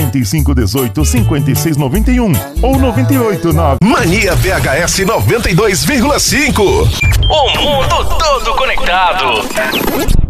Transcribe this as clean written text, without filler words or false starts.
4518-5691 ou 989. Mania VHS 92,5. O mundo todo conectado.